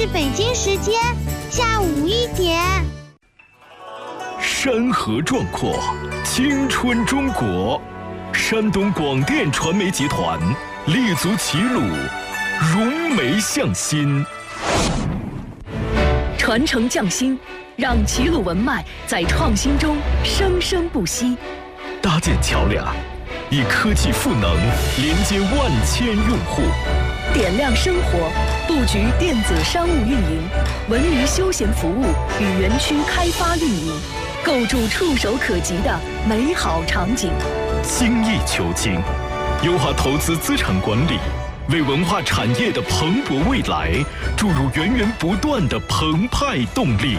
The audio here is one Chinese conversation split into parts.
是北京时间下午1点。 山河壮阔，青春中国。山东广电传媒集团立足齐鲁，融媒向心， 传承匠心，让齐鲁文脉在创新中生生不息。 搭建桥梁，以科技赋能连接万千用户。 点亮生活，布局电子商务运营、文娱休闲服务与园区开发运营，构筑触手可及的美好场景。 精益求精，优化投资资产管理，为文化产业的蓬勃未来注入源源不断的澎湃动力。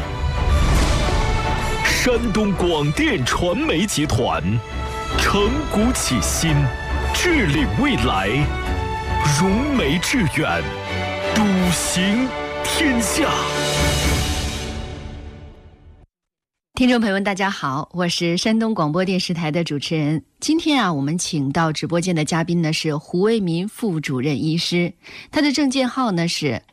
山东广电传媒集团，承古启新，致力未来，融媒致远，笃行天下。 听众朋友们大家好，我是山东广播电视台的主持人。今天我们请到直播间的嘉宾呢是胡为民副主任医师，他的证件号呢是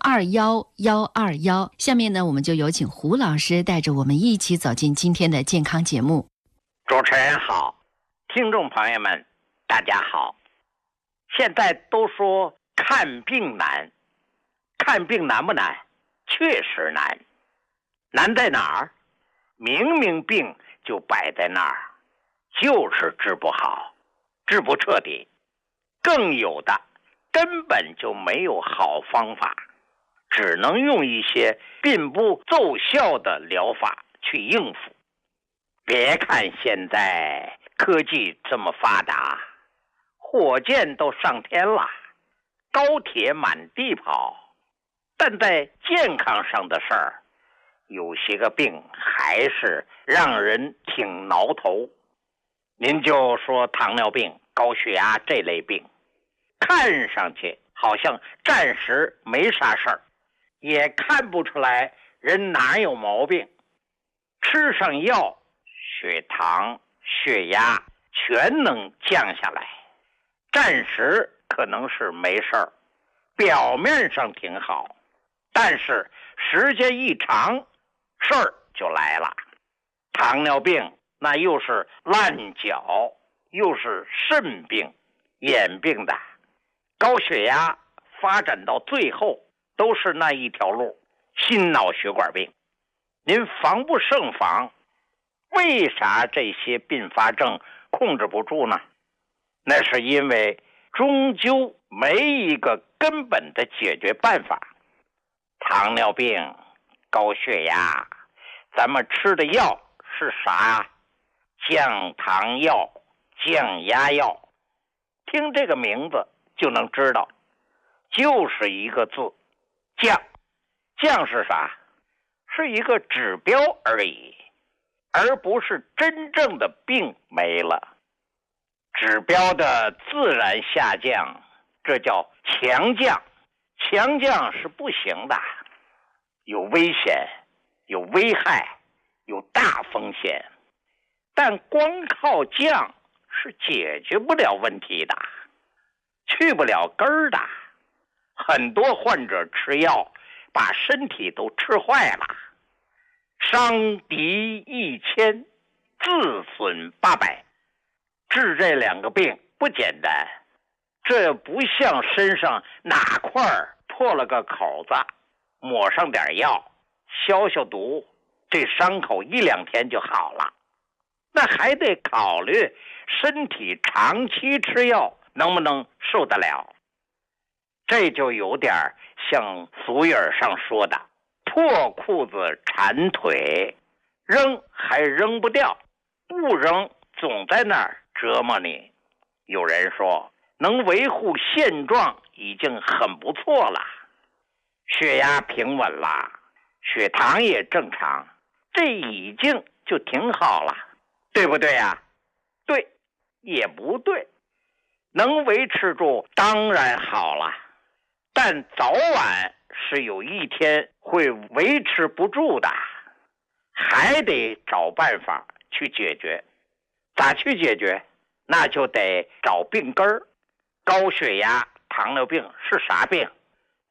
021121。下面呢我们就有请胡老师带着我们一起走进今天的健康节目。 主持人好，听众朋友们大家好。现在都说看病难，看病难不难？确实难。难在哪儿？明明病就摆在那儿，就是治不好，治不彻底。更有的根本就没有好方法，只能用一些并不奏效的疗法去应付。别看现在科技这么发达，火箭都上天了，高铁满地跑，但在健康上的事儿，有些个病还是让人挺挠头。您就说糖尿病、高血压这类病，看上去好像暂时没啥事儿，也看不出来人哪有毛病。吃上药，血糖、血压全能降下来，暂时可能是没事儿，表面上挺好，但是时间一长，事儿就来了。糖尿病那又是烂脚，又是肾病、眼病的；高血压发展到最后都是那一条路，心脑血管病。您防不胜防，为啥这些并发症控制不住呢？那是因为终究没一个根本的解决办法。糖尿病、高血压，咱们吃的药是啥？降糖药、降压药，听这个名字就能知道，就是一个字，降。降是啥？是一个指标而已，而不是真正的病没了。指标的自然下降，这叫强降。强降是不行的，有危险，有危害，有大风险。但光靠降是解决不了问题的，去不了根儿的。很多患者吃药把身体都吃坏了，伤敌1000，自损800。治这两个病不简单，这不像身上哪块破了个口子，抹上点药消消毒，这伤口1-2天就好了。那还得考虑身体长期吃药能不能受得了。这就有点像俗语上说的破裤子缠腿，扔还扔不掉，不扔总在那儿折磨你。有人说能维护现状已经很不错了，血压平稳了，血糖也正常，这已经就挺好了，对不对呀？对，也不对。能维持住当然好了，但早晚是有一天会维持不住的，还得找办法去解决。咋去解决？那就得找病根儿。高血压、糖尿病是啥病？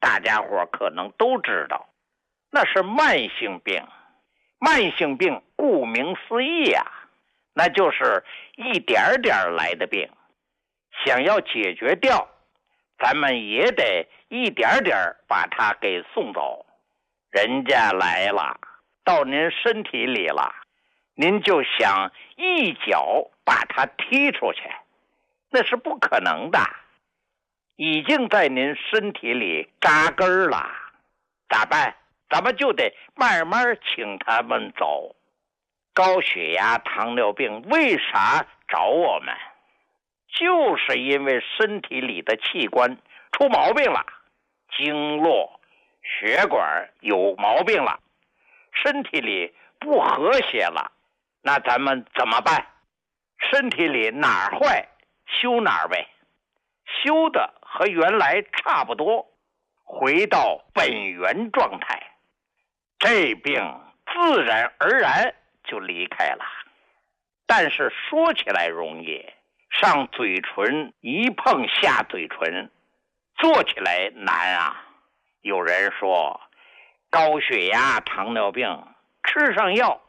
大家伙可能都知道，那是慢性病。慢性病顾名思义啊，那就是一点点来的病。想要解决掉，咱们也得一点点把它给送走。人家来了，到您身体里了，您就想一脚把它踢出去，那是不可能的。已经在您身体里扎根了，咋办？咱们就得慢慢请他们走。高血压、糖尿病为啥找我们？就是因为身体里的器官出毛病了，经络、血管有毛病了，身体里不和谐了。那咱们怎么办？身体里哪儿坏，修哪儿呗。修的和原来差不多，回到本源状态，这病自然而然就离开了。但是说起来容易，上嘴唇一碰下嘴唇，做起来难啊。有人说高血压、糖尿病吃上药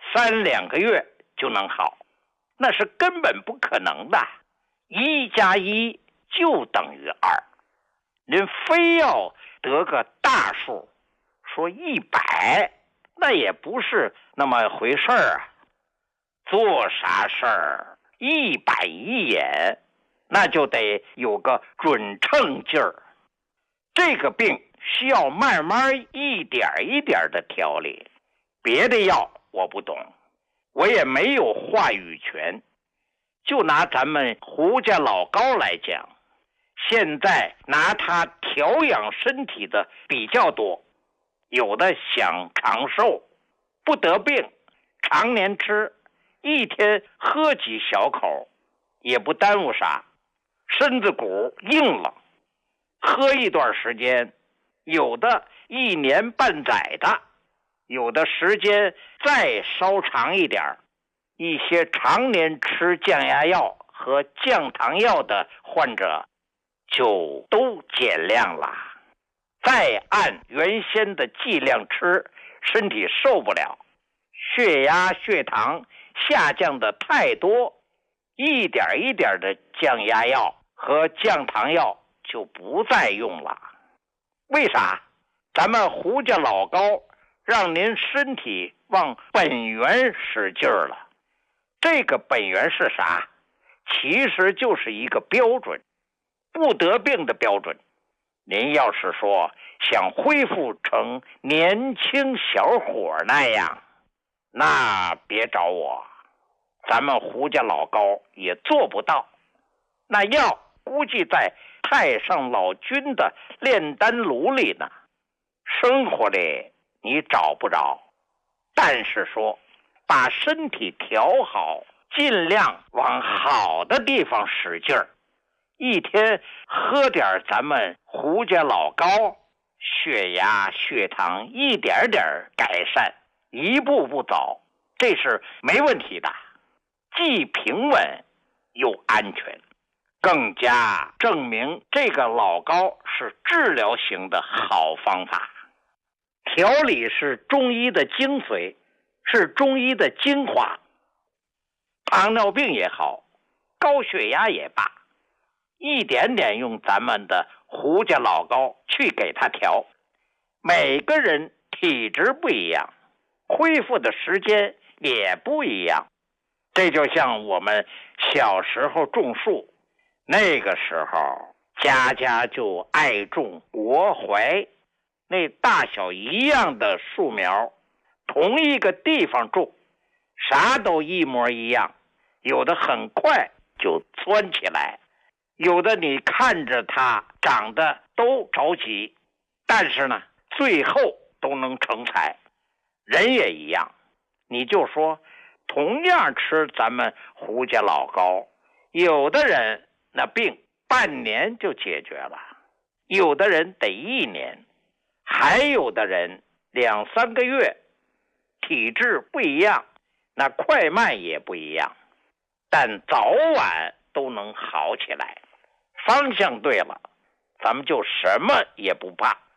3-2个月就能好，那是根本不可能的。1+1就等于2，您非要得个大数，说100，那也不是那么回事儿啊。做啥事儿一板一眼，那就得有个准称劲儿。这个病需要慢慢一点一点的调理，别的药我不懂，我也没有话语权。就拿咱们胡家老高来讲，现在拿它调养身体的比较多，有的想长寿，不得病，常年吃，一天喝几小口，也不耽误啥，身子骨硬了，喝一段时间，有的1年半载的，有的时间再稍长一点。一些常年吃降压药和降糖药的患者就都减量了，再按原先的剂量吃，身体受不了，血压血糖下降的太多，一点一点的降压药和降糖药就不再用了。为啥？咱们胡家老高让您身体往本源使劲儿了。这个本源是啥？其实就是一个标准，不得病的标准。您要是说想恢复成年轻小伙那样，那别找我，咱们胡家老高也做不到。那药估计在太上老君的炼丹炉里呢，生活里你找不着。但是说把身体调好，尽量往好的地方使劲儿，一天喝点咱们胡家老高，血压血糖一点点改善，一步步走，这是没问题的，既平稳又安全，更加证明这个老高是治疗型的好方法。调理是中医的精髓，是中医的精华。糖尿病也好，高血压也罢，一点点用咱们的胡家老高去给他调。每个人体质不一样，恢复的时间也不一样。这就像我们小时候种树，那个时候家家就爱种国槐，那大小一样的树苗，同一个地方种，啥都一模一样，有的很快就蹿起来，有的你看着它长得都着急，但是呢最后都能成材。人也一样，你就说同样吃咱们胡家老高，有的人那病半年就解决了，有的人得1年，还有的人2-3个月，体质不一样，那快慢也不一样，但早晚都能好起来。方向对了，咱们就什么也不怕。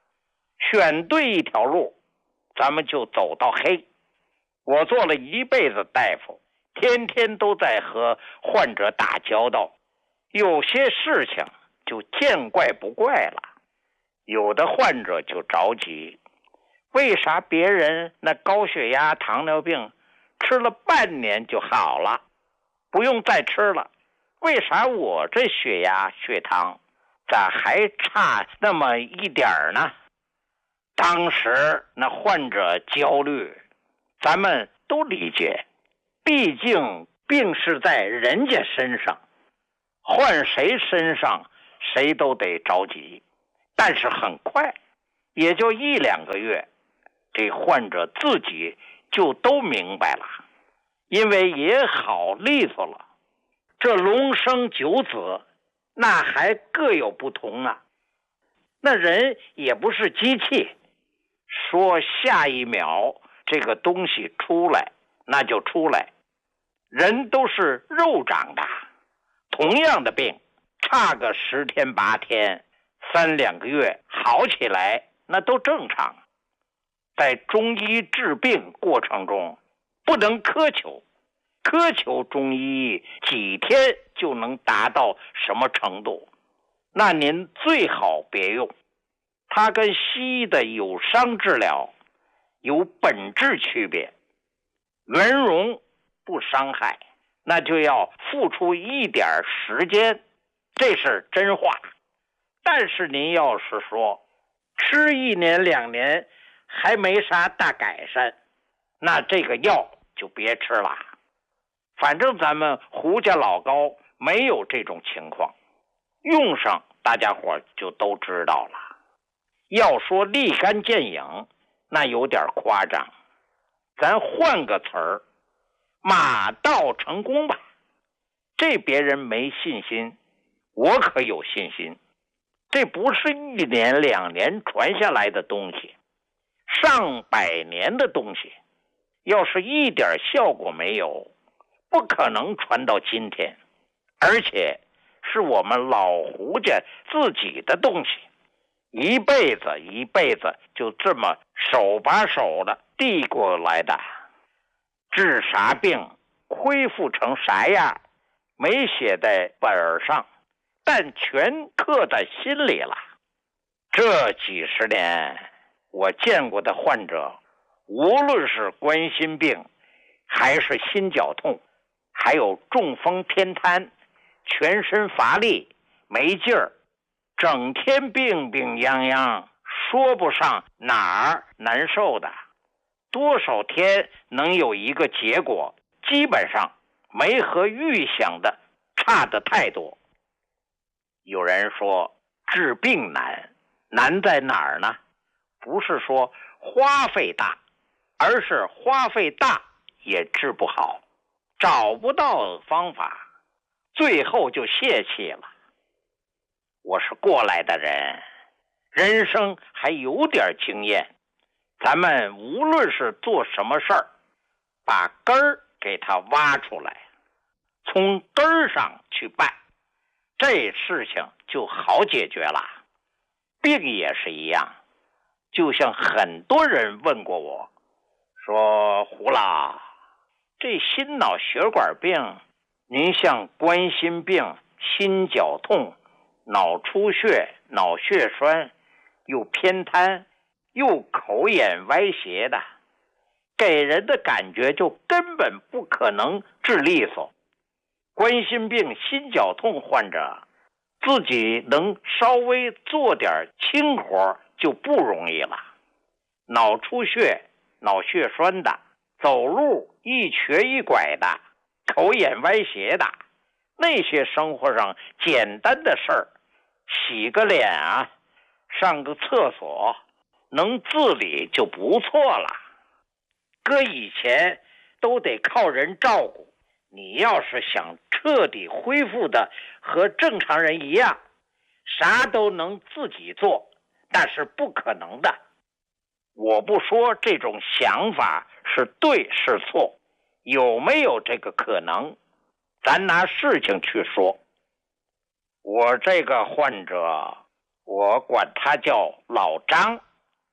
选对一条路，咱们就走到黑。我做了一辈子大夫，天天都在和患者打交道，有些事情就见怪不怪了。有的患者就着急，为啥别人那高血压、糖尿病吃了半年就好了，不用再吃了，为啥我这血压、血糖咋还差那么一点呢？当时那患者焦虑，咱们都理解，毕竟病是在人家身上，换谁身上谁都得着急。但是很快，也就1-2个月，这患者自己就都明白了，因为也好利索了。这龙生九子，那还各有不同啊。那人也不是机器，说下一秒这个东西出来，那就出来。人都是肉长的，同样的病，差个10天8天3-2个月好起来，那都正常。在中医治病过程中，不能苛求中医几天就能达到什么程度，那您最好别用。它跟西医的有伤治疗有本质区别，圆融不伤害，那就要付出一点时间，这是真话。但是您要是说吃1年2年还没啥大改善，那这个药就别吃了。反正咱们胡家老高没有这种情况，用上大家伙就都知道了。要说立竿见影，那有点夸张，咱换个词儿，马到成功吧。这别人没信心，我可有信心。这不是1年2年传下来的东西，上百年的东西，要是一点效果没有，不可能传到今天。而且是我们老胡家自己的东西，一辈子就这么手把手的递过来的。治啥病，恢复成啥样，没写在本上，但全刻在心里了。这几十年我见过的患者，无论是冠心病还是心绞痛，还有中风偏瘫，全身乏力没劲儿，整天病病殃殃，说不上哪儿难受的，多少天能有一个结果，基本上没和预想的差得太多。有人说治病难，难在哪儿呢？不是说花费大，而是花费大也治不好，找不到方法，最后就泄气了。我是过来的人，人生还有点经验，咱们无论是做什么事儿，把根儿给它挖出来，从根儿上去办，这事情就好解决了。病也是一样，就像很多人问过我，说胡老，这心脑血管病，您像冠心病、心绞痛、脑出血、脑血栓，又偏瘫，又口眼歪斜的，给人的感觉就根本不可能治利索。冠心病、心绞痛患者自己能稍微做点轻活就不容易了。脑出血、脑血栓的，走路一瘸一拐的，口眼歪斜的，那些生活上简单的事儿，洗个脸啊，上个厕所，能自理就不错了。搁以前都得靠人照顾，你要是想彻底恢复的和正常人一样，啥都能自己做，那是不可能的。我不说这种想法是对是错，有没有这个可能，咱拿事情去说。我这个患者，我管他叫老张，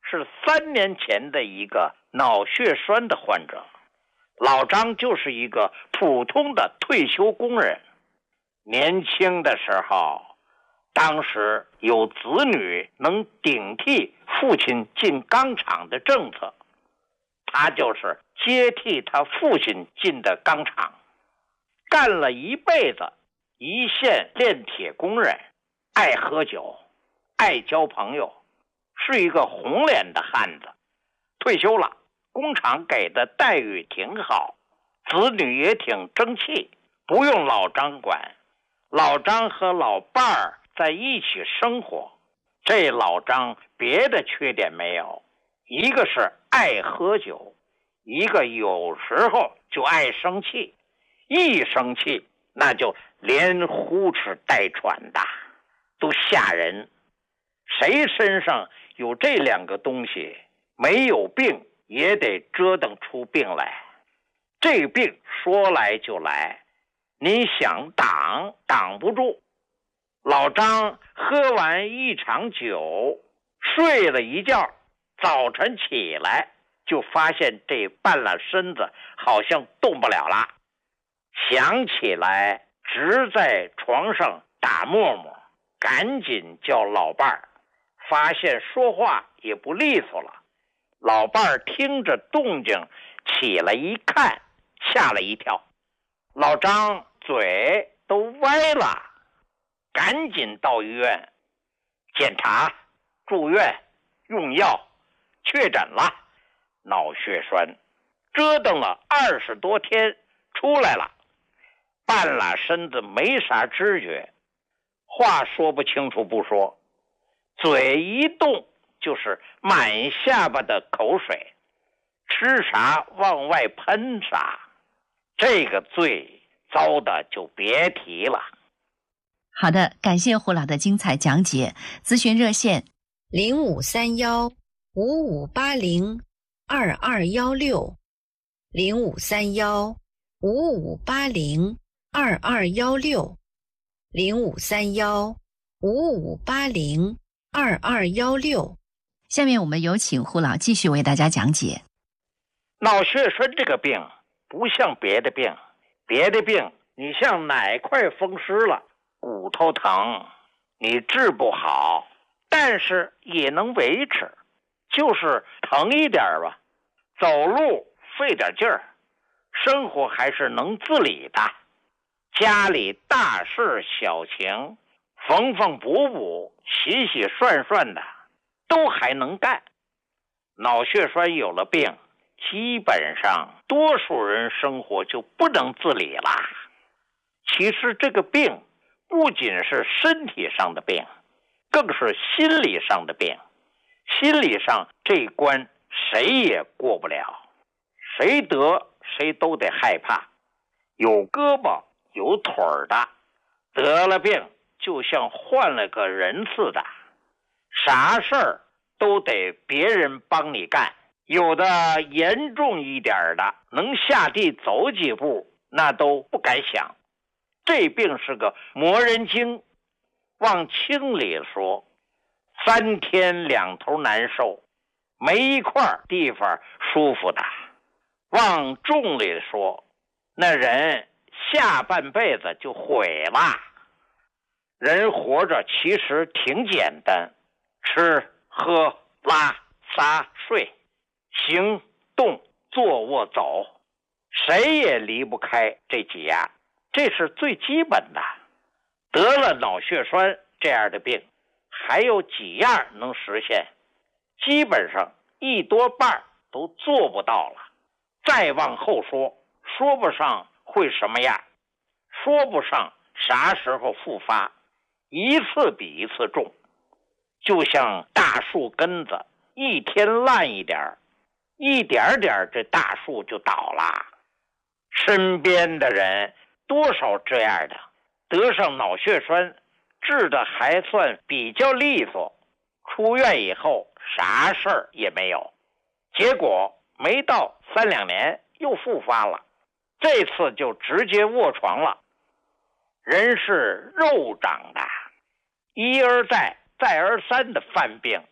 是3年前的一个脑血栓的患者，老张就是一个普通的退休工人。年轻的时候，当时有子女能顶替父亲进钢厂的政策，他就是接替他父亲进的钢厂，干了一辈子一线炼铁工人，爱喝酒，爱交朋友，是一个红脸的汉子。退休了，工厂给的待遇挺好，子女也挺争气，不用老张管。老张和老伴儿在一起生活，这老张别的缺点没有，一个是爱喝酒，一个有时候就爱生气，一生气那就连呼哧带喘的，都吓人。谁身上有这2个东西，没有病也得折腾出病来。这病说来就来，你想挡不住。老张喝完一场酒，睡了一觉，早晨起来就发现这半拉身子好像动不了了，想起来直在床上打沫沫，赶紧叫老伴儿，发现说话也不利索了。老伴儿听着动静起来一看，吓了一跳，老张嘴都歪了，赶紧到医院检查、住院、用药，确诊了脑血栓，折腾了20多天出来了，半拉身子没啥知觉，话说不清楚不说，嘴一动就是满下巴的口水，吃啥往外喷啥，这个罪糟的就别提了。 好的，感谢胡老的精彩讲解。咨询热线 053155802216，053155802216。 下面我们有请胡老继续为大家讲解。 脑血栓这个病不像别的病，别的病你像哪块风湿了，骨头疼，你治不好，但是也能维持，就是疼一点吧，走路费点劲儿，生活还是能自理的，家里大事小情，缝缝补补，洗洗涮涮的，都还能干。脑血栓有了病，基本上多数人生活就不能自理了。其实这个病不仅是身体上的病，更是心理上的病。心理上这一关谁也过不了，谁得谁都得害怕。有胳膊有腿儿的，得了病就像换了个人似的，啥事儿都得别人帮你干。有的严重一点的，能下地走几步那都不敢想。这病是个磨人精，往轻里说，3天2头难受，没一块地方舒服的。往重里说，那人下半辈子就毁了。人活着其实挺简单，吃喝拉撒睡，行动坐卧走，谁也离不开这几样，这是最基本的。得了脑血栓这样的病，还有几样能实现，基本上一多半都做不到了。再往后说，说不上会什么样，说不上啥时候复发，一次比一次重，就像大树根子，一天烂一点，一点点这大树就倒了。身边的人多少这样的，得上脑血栓治的还算比较利索，出院以后啥事儿也没有，结果没到3、2年又复发了，这次就直接卧床了。人是肉长的，一而再再而三的犯病，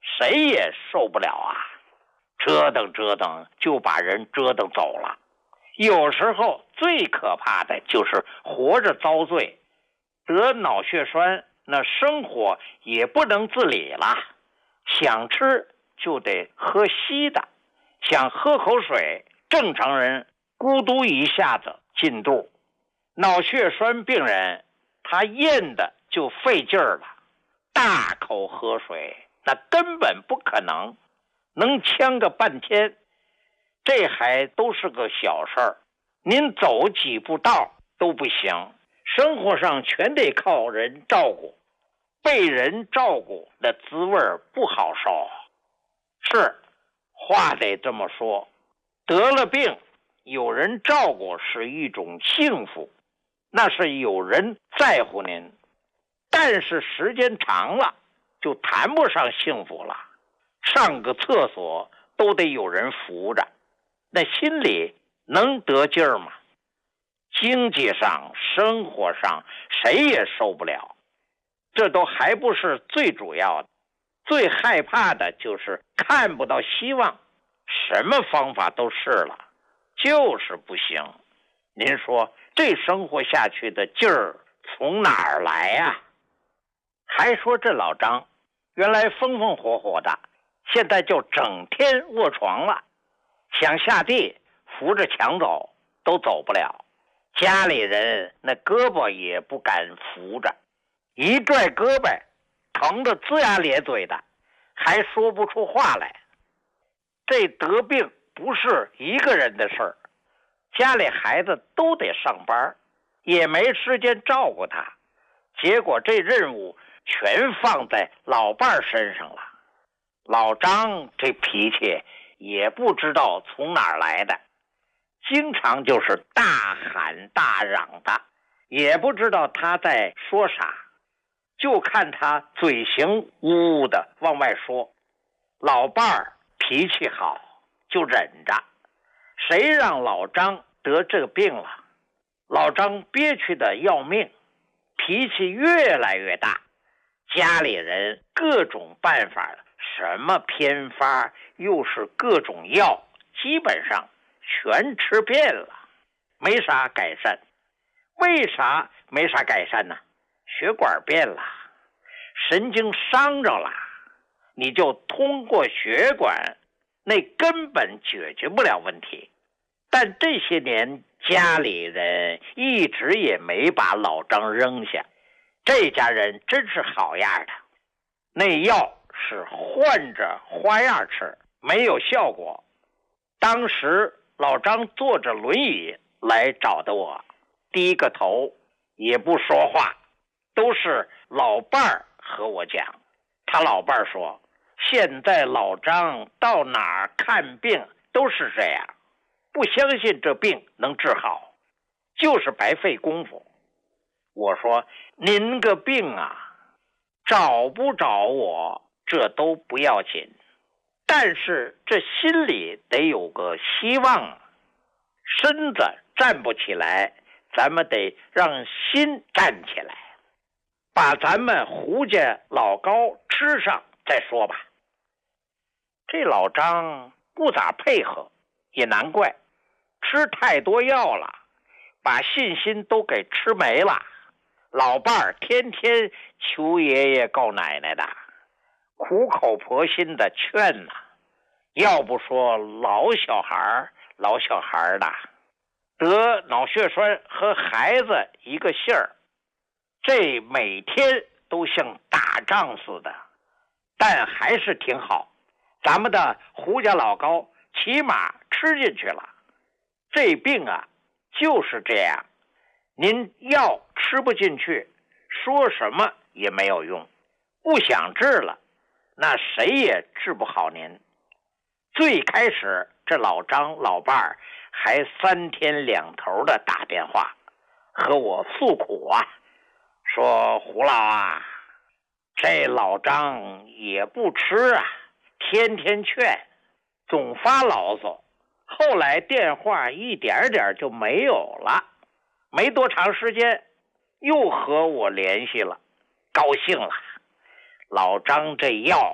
谁也受不了啊！折腾折腾就把人折腾走了。有时候最可怕的就是活着遭罪，得脑血栓，那生活也不能自理了，想吃就得喝稀的，想喝口水，正常人咕嘟一下子进肚。脑血栓病人他咽的就费劲儿了，大口喝水那根本不可能，能呛个半天。这还都是个小事儿，您走几步道都不行，生活上全得靠人照顾，被人照顾的滋味不好受。是，话得这么说，得了病有人照顾是一种幸福，那是有人在乎您，但是时间长了就谈不上幸福了。上个厕所都得有人扶着，那心里能得劲儿吗？经济上生活上谁也受不了，这都还不是最主要的，最害怕的就是看不到希望，什么方法都试了，就是不行。您说这生活下去的劲儿从哪儿来呀？还说这老张原来风风火火的，现在就整天卧床了，想下地扶着墙走都走不了，家里人那胳膊也不敢扶着，一拽胳膊疼得龇牙咧嘴的，还说不出话来。这得病不是一个人的事儿，家里孩子都得上班，也没时间照顾他，结果这任务全放在老伴身上了。老张这脾气也不知道从哪儿来的，经常就是大喊大嚷的，也不知道他在说啥，就看他嘴型呜呜的往外说。老伴儿脾气好就忍着，谁让老张得这个病了，老张憋屈的要命，脾气越来越大，家里人各种办法，什么偏方又是各种药，基本上全吃遍了，没啥改善。为啥没啥改善呢？血管变了，神经伤着了，你就通过血管，那根本解决不了问题。但这些年家里人一直也没把老张扔下，这家人真是好样的。那药是换着花样吃，没有效果。当时老张坐着轮椅来找的我，低个头也不说话，都是老伴儿和我讲。他老伴儿说，现在老张到哪儿看病都是这样，不相信这病能治好，就是白费功夫。我说，您个病啊，找不找我这都不要紧，但是这心里得有个希望，身子站不起来，咱们得让心站起来，把咱们胡家老高吃上再说吧。这老张不咋配合，也难怪，吃太多药了，把信心都给吃没了。老伴儿天天求爷爷告奶奶的，苦口婆心的劝呐，要不说老小孩的得脑血栓和孩子一个姓儿，这每天都像打仗似的，但还是挺好。咱们的胡家老高起码吃进去了。这病啊就是这样，您药吃不进去，说什么也没有用，不想治了，那谁也治不好您。最开始这老张老伴儿还3天2头的打电话和我诉苦啊，说胡老啊，这老张也不吃啊，天天劝，总发牢骚。后来电话一点点就没有了，没多长时间又和我联系了，高兴了。老张这药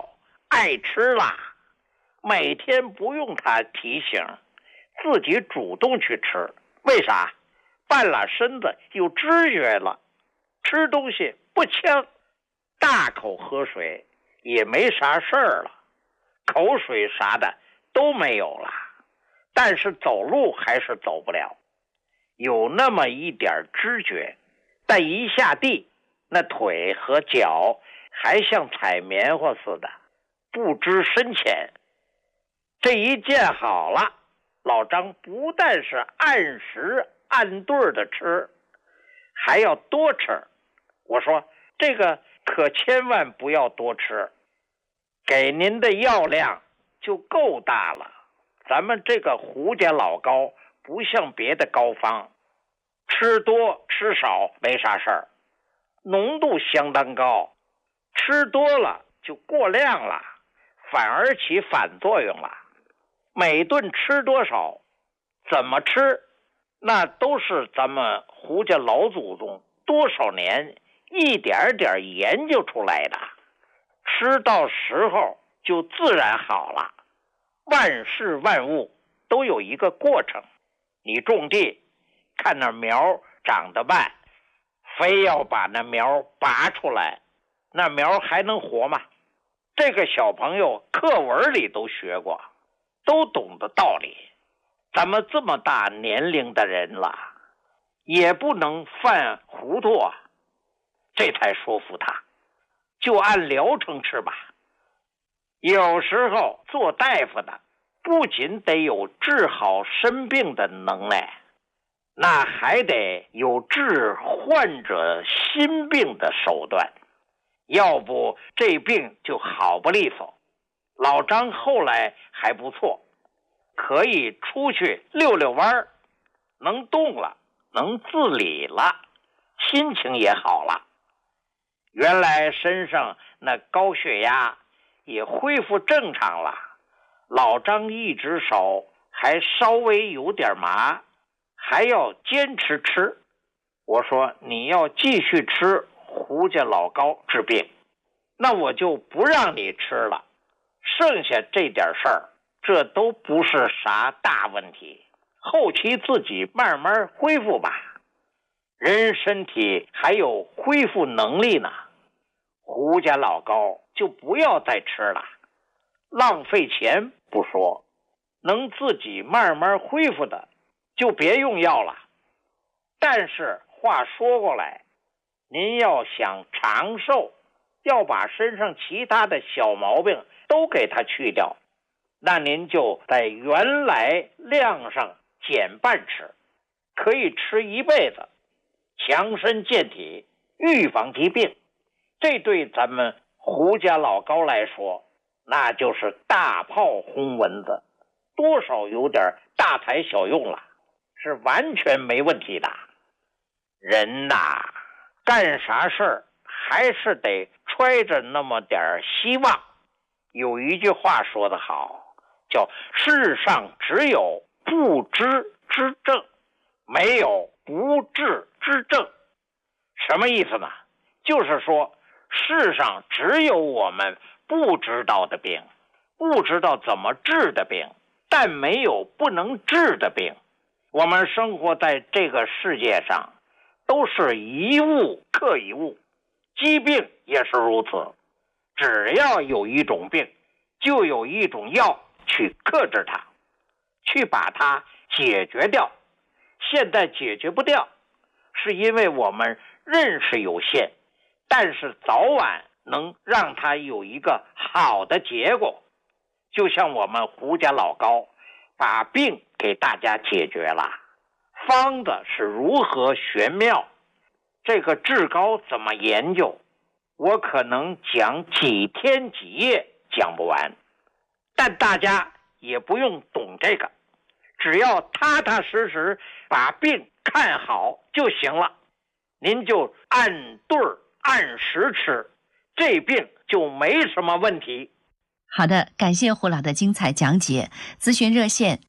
爱吃辣，每天不用他提醒，自己主动去吃。为啥？半拉身子有知觉了，吃东西不呛，大口喝水也没啥事儿了，口水啥的都没有了，但是走路还是走不了，有那么一点知觉，但一下地，那腿和脚还像踩棉花似的，不知深浅。这一见好了，老张不但是按时按对的吃，还要多吃。我说这个可千万不要多吃，给您的药量就够大了。咱们这个胡家老膏不像别的膏方，吃多吃少没啥事儿，浓度相当高，吃多了就过量了，反而起反作用了。每顿吃多少，怎么吃，那都是咱们胡家老祖宗多少年一点点研究出来的，吃到时候就自然好了。万事万物都有一个过程，你种地看那苗长得慢，非要把那苗拔出来，那苗还能活吗？这个小朋友课文里都学过，都懂得道理。咱们这么大年龄的人了，也不能犯糊涂啊。这才说服他，就按疗程吃吧。有时候做大夫的不仅得有治好生病的能耐，那还得有治患者心病的手段，要不这病就好不利索。老张后来还不错，可以出去溜溜弯，能动了，能自理了，心情也好了。原来身上那高血压也恢复正常了，老张一只手还稍微有点麻，还要坚持吃。我说你要继续吃胡家老膏治病，那我就不让你吃了，剩下这点事儿，这都不是啥大问题，后期自己慢慢恢复吧。人身体还有恢复能力呢，胡家老膏就不要再吃了，浪费钱不说，能自己慢慢恢复的就别用药了。但是话说过来，您要想长寿，要把身上其他的小毛病都给它去掉，那您就在原来量上减半吃，可以吃一辈子，强身健体，预防疾病。这对咱们胡家老膏来说，那就是大炮轰蚊子，多少有点大材小用了，是完全没问题的。人呐，干啥事儿还是得揣着那么点希望。有一句话说得好，叫世上只有不知之症，没有不治之症。什么意思呢？就是说世上只有我们不知道的病，不知道怎么治的病，但没有不能治的病。我们生活在这个世界上，都是一物克一物，疾病也是如此。只要有一种病，就有一种药去克制它，去把它解决掉。现在解决不掉，是因为我们认识有限，但是早晚能让它有一个好的结果。就像我们胡家老膏把病给大家解决了，方子是如何玄妙，这个治膏怎么研究，我可能讲几天几夜讲不完，但大家也不用懂这个，只要踏踏实实把病看好就行了。您就按对儿按时吃，这病就没什么问题。 好的，感谢胡老的精彩讲解。咨询热线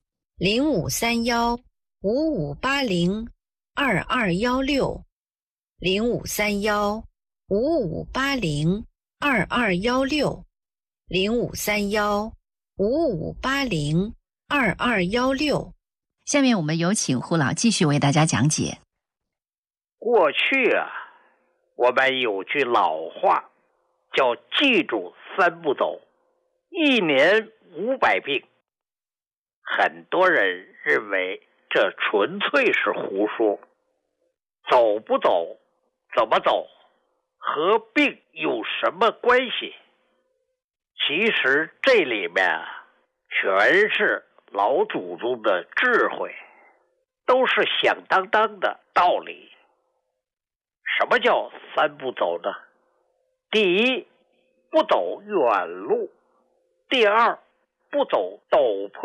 0531-5580-2216 0531-5580-2216 053155802216。 下面我们有请胡老继续为大家讲解。 过去啊，我们有句老话叫记住3不走，1年500病。很多人认为这纯粹是胡说，走不走，怎么走，和病有什么关系？其实这里面啊，全是老祖宗的智慧，都是响当当的道理。什么叫3不走呢？第一，不走远路；第二，不走陡坡